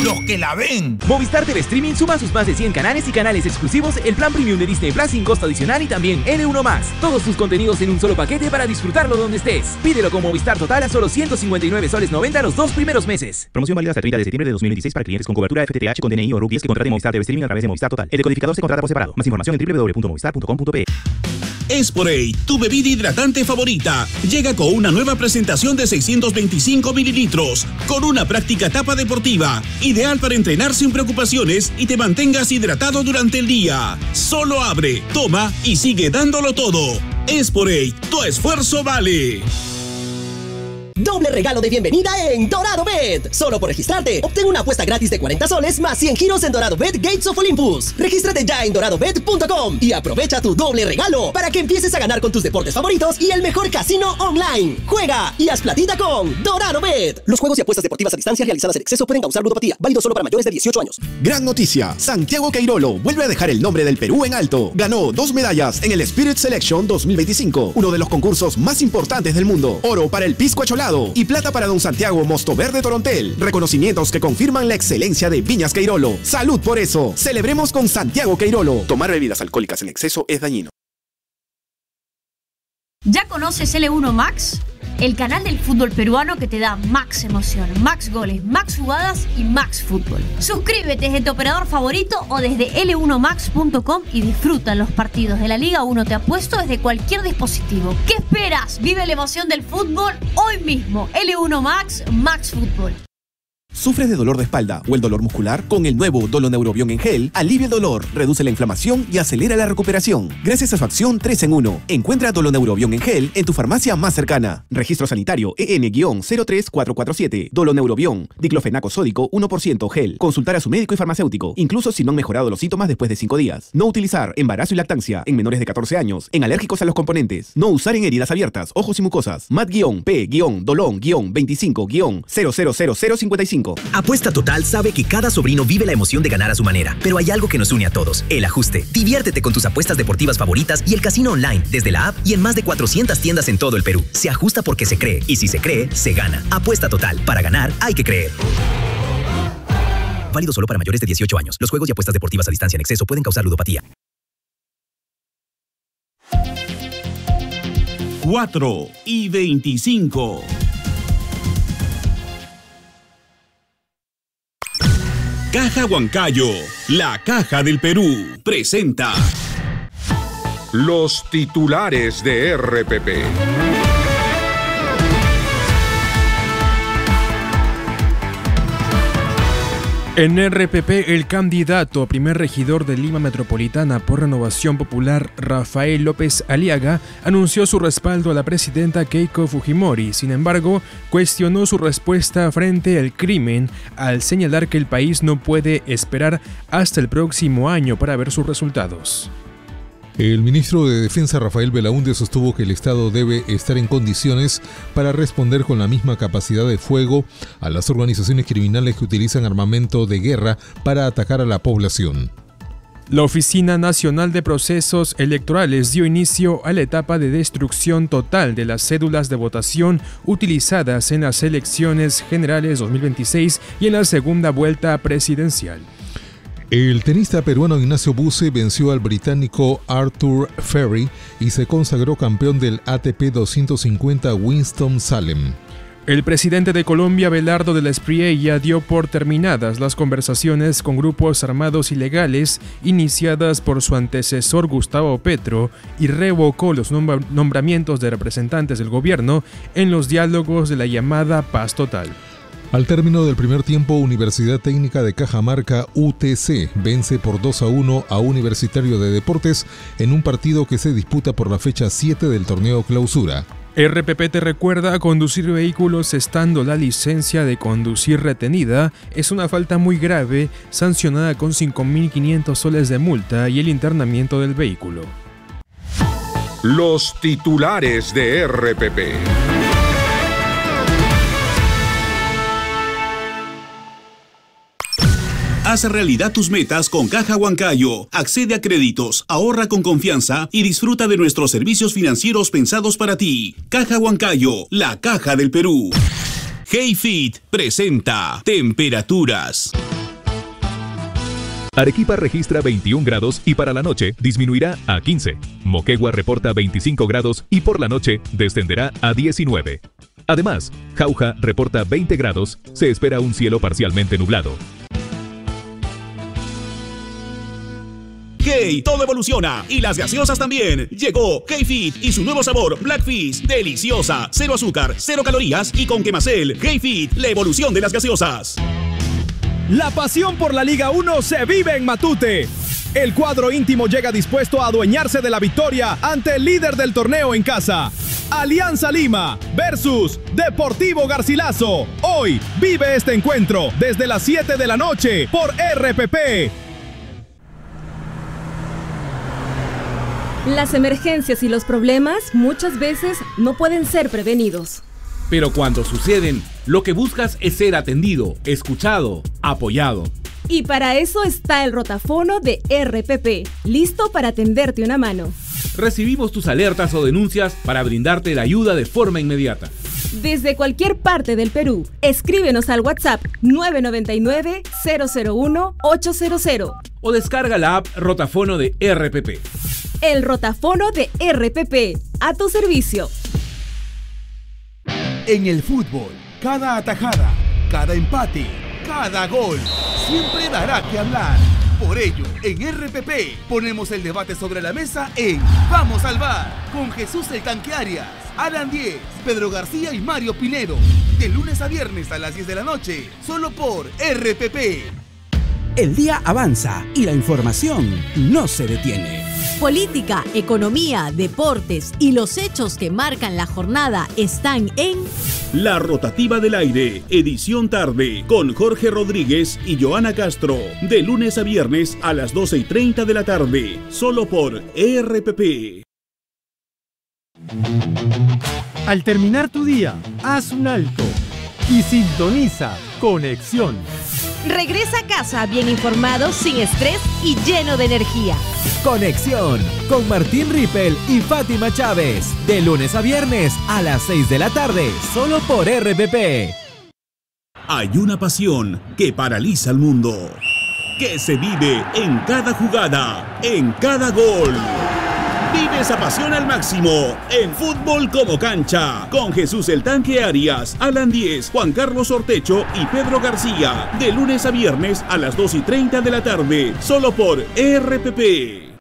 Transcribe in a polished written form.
los que la ven. Movistar TV Streaming suma sus más de 100 canales y canales exclusivos, el plan premium de Disney Plus sin costo adicional y también N1 Max. Todos tus contenidos en un solo paquete para disfrutarlo donde estés. Pídelo con Movistar Total a solo 159 soles 90 los 2 primeros meses. Promoción válida hasta el 30 de septiembre de 2026 para clientes con cobertura FTTH con DNI o RUC10 que contraten Movistar TV Streaming a través de Movistar Total. El decodificador se contrata por separado. Más información en www.movistar.com.pe. Esporade, tu bebida hidratante favorita, llega con una nueva presentación de 625 mililitros, con una práctica tapa deportiva, ideal para entrenar sin preocupaciones y te mantengas hidratado durante el día. Solo abre, toma y sigue dándolo todo. Esporade, tu esfuerzo vale. Doble regalo de bienvenida en Dorado Bet. Solo por registrarte, obtén una apuesta gratis de 40 soles más 100 giros en Dorado Bet Gates of Olympus. Regístrate ya en doradobet.com y aprovecha tu doble regalo para que empieces a ganar con tus deportes favoritos y el mejor casino online. Juega y haz platita con Dorado Bet. Los juegos y apuestas deportivas a distancia realizadas en exceso pueden causar ludopatía. Válido solo para mayores de 18 años. Gran noticia. Santiago Queirolo vuelve a dejar el nombre del Perú en alto. Ganó 2 medallas en el Spirit Selection 2025, uno de los concursos más importantes del mundo. Oro para el Pisco Acholado y plata para Don Santiago Mosto Verde Torontel. Reconocimientos que confirman la excelencia de Viñas Queirolo. Salud por eso. Celebremos con Santiago Queirolo. Tomar bebidas alcohólicas en exceso es dañino. ¿Ya conoces L1 Max? El canal del fútbol peruano que te da max emoción, max goles, max jugadas y max fútbol. Suscríbete desde tu operador favorito o desde l1max.com y disfruta los partidos de la Liga 1 Te Apuesto desde cualquier dispositivo. ¿Qué esperas? Vive la emoción del fútbol hoy mismo. L1 Max, Max Fútbol. ¿Sufres de dolor de espalda o el dolor muscular? Con el nuevo Doloneurobion en gel, alivia el dolor, reduce la inflamación y acelera la recuperación. Gracias a su acción 3 en 1. Encuentra Doloneurobion en gel en tu farmacia más cercana. Registro sanitario EN-03447. Doloneurobion, diclofenaco sódico 1% gel. Consultar a su médico y farmacéutico, incluso si no han mejorado los síntomas después de 5 días. No utilizar embarazo y lactancia en menores de 14 años, en alérgicos a los componentes. No usar en heridas abiertas, ojos y mucosas. MAT-Dolon-25-00055. Apuesta Total sabe que cada sobrino vive la emoción de ganar a su manera, pero hay algo que nos une a todos: el ajuste. Diviértete con tus apuestas deportivas favoritas y el casino online desde la app y en más de 400 tiendas en todo el Perú. Se ajusta porque se cree, y si se cree, se gana. Apuesta Total. Para ganar, hay que creer. Válido solo para mayores de 18 años. Los juegos y apuestas deportivas a distancia en exceso pueden causar ludopatía. 4:25. Caja Huancayo, la Caja del Perú, presenta los titulares de RPP. En RPP, el candidato a primer regidor de Lima Metropolitana por Renovación Popular, Rafael López Aliaga, anunció su respaldo a la presidenta Keiko Fujimori. Sin embargo, cuestionó su respuesta frente al crimen al señalar que el país no puede esperar hasta el próximo año para ver sus resultados. El ministro de Defensa Rafael Belaúnde sostuvo que el Estado debe estar en condiciones para responder con la misma capacidad de fuego a las organizaciones criminales que utilizan armamento de guerra para atacar a la población. La Oficina Nacional de Procesos Electorales dio inicio a la etapa de destrucción total de las cédulas de votación utilizadas en las elecciones generales 2026 y en la segunda vuelta presidencial. El tenista peruano Ignacio Buse venció al británico Arthur Ferry y se consagró campeón del ATP 250 Winston-Salem. El presidente de Colombia, Abelardo de la Espriella, dio por terminadas las conversaciones con grupos armados ilegales iniciadas por su antecesor Gustavo Petro y revocó los nombramientos de representantes del gobierno en los diálogos de la llamada Paz Total. Al término del primer tiempo, Universidad Técnica de Cajamarca, UTC, vence por 2-1 a Universitario de Deportes en un partido que se disputa por la fecha 7 del torneo Clausura. RPP te recuerda: conducir vehículos estando la licencia de conducir retenida es una falta muy grave, sancionada con 5.500 soles de multa y el internamiento del vehículo. Los titulares de RPP. Haz realidad tus metas con Caja Huancayo. Accede a créditos, ahorra con confianza y disfruta de nuestros servicios financieros pensados para ti. Caja Huancayo, la Caja del Perú. Hey Fit presenta Temperaturas. Arequipa registra 21 grados y para la noche disminuirá a 15. Moquegua reporta 25 grados y por la noche descenderá a 19. Además, Jauja reporta 20 grados, se espera un cielo parcialmente nublado. ¡Hey! Todo evoluciona y las gaseosas también. Llegó K-Fit y su nuevo sabor Blackfish. Deliciosa, cero azúcar, cero calorías y con Quemacel. K-Fit, la evolución de las gaseosas. La pasión por la Liga 1 se vive en Matute. El cuadro íntimo llega dispuesto a adueñarse de la victoria ante el líder del torneo en casa. Alianza Lima versus Deportivo Garcilaso. Hoy vive este encuentro desde las 7 de la noche por RPP. Las emergencias y los problemas muchas veces no pueden ser prevenidos. Pero cuando suceden, lo que buscas es ser atendido, escuchado, apoyado. Y para eso está el rotafono de RPP, listo para tenderte una mano. Recibimos tus alertas o denuncias para brindarte la ayuda de forma inmediata. Desde cualquier parte del Perú, escríbenos al WhatsApp 999-001-800 o descarga la app Rotafono de RPP. El rotafono de RPP, a tu servicio. En el fútbol, cada atajada, cada empate, cada gol, siempre dará que hablar. Por ello, en RPP ponemos el debate sobre la mesa en Vamos al Bar, con Jesús el Tanque Arias, Alan Diez, Pedro García y Mario Pinedo. De lunes a viernes a las 10 de la noche, solo por RPP. El día avanza y la información no se detiene. Política, economía, deportes y los hechos que marcan la jornada están en La Rotativa del Aire, edición tarde, con Jorge Rodríguez y Joana Castro, de lunes a viernes a las 12:30 de la tarde, solo por RPP. Al terminar tu día, haz un alto y sintoniza Conexión. Regresa a casa bien informado, sin estrés y lleno de energía. Conexión con Martín Rippel y Fátima Chávez, de lunes a viernes a las 6 de la tarde, solo por RPP. Hay una pasión que paraliza al mundo, que se vive en cada jugada, en cada gol. Vive esa pasión al máximo en Fútbol como Cancha, con Jesús el Tanque Arias, Alan Diez, Juan Carlos Ortecho y Pedro García, de lunes a viernes a las 2:30 de la tarde, solo por RPP.